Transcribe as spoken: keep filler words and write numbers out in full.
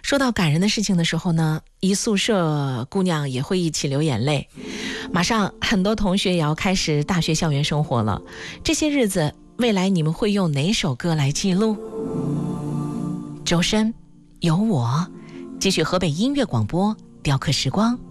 说到感人的事情的时候呢，一宿舍姑娘也会一起流眼泪。马上很多同学也要开始大学校园生活了，这些日子未来你们会用哪首歌来记录？周深，有我，继续河北音乐广播雕刻时光。